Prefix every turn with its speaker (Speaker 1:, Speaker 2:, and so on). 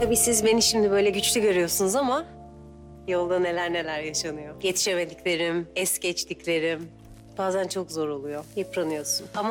Speaker 1: Tabii siz beni şimdi böyle güçlü görüyorsunuz ama yolda neler neler yaşanıyor. Yetişemediklerim, es geçtiklerim. Bazen çok zor oluyor. Yıpranıyorsun. Ama